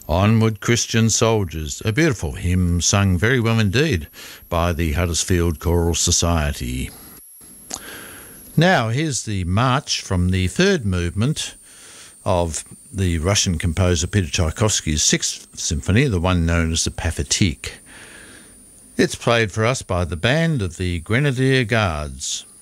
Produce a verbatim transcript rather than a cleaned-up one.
Onward, Christian Soldiers, a beautiful hymn sung very well indeed by the Huddersfield Choral Society. Now, here's the march from the third movement of the Russian composer Peter Tchaikovsky's Sixth Symphony, the one known as the Pathétique. It's played for us by the band of the Grenadier Guards.